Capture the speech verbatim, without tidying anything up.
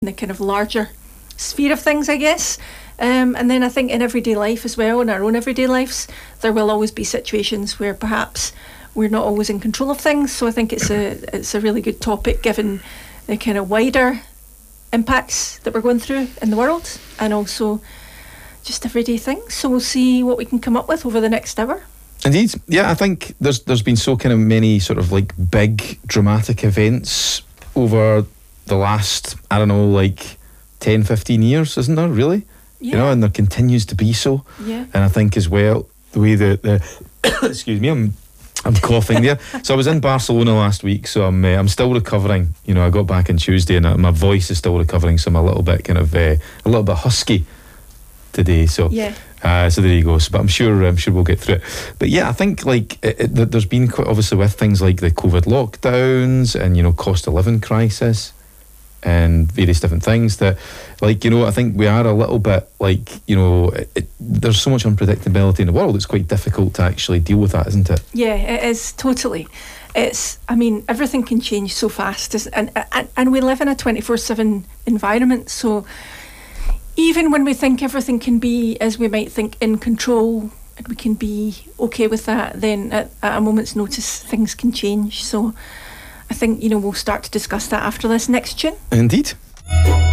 the kind of larger sphere of things, I guess. Um, and then I think in everyday life as well, in our own everyday lives, there will always be situations where perhaps we're not always in control of things. So I think it's a it's a really good topic given the kind of wider impacts that we're going through in the world and also just everyday things. So we'll see what we can come up with over the next hour. Indeed. Yeah, I think there's there's been so kind of many sort of like big dramatic events over the last, I don't know, like ten, fifteen years, isn't there, really? Yeah. You know, and there continues to be so. Yeah. And I think as well, the way that the excuse me, I'm I'm coughing there. So I was in Barcelona last week, so I'm uh, I'm still recovering. You know, I got back on Tuesday, and uh, my voice is still recovering, so I'm a little bit kind of uh, a little bit husky today. So yeah. Uh, so there you go. So, but I'm sure I'm sure we'll get through it. But yeah, I think like it, it, there's been quite obviously with things like the COVID lockdowns and you know cost of living crisis and various different things that, like, you know, I think we are a little bit like, you know, it, it, there's so much unpredictability in the world, it's quite difficult to actually deal with that, isn't it? Yeah, it is, totally. It's, I mean, everything can change so fast, and, and, and we live in a twenty-four seven environment, so even when we think everything can be, as we might think, in control, and we can be okay with that, then at, at a moment's notice, things can change. So I think, you know, we'll start to discuss that after this next tune. Indeed.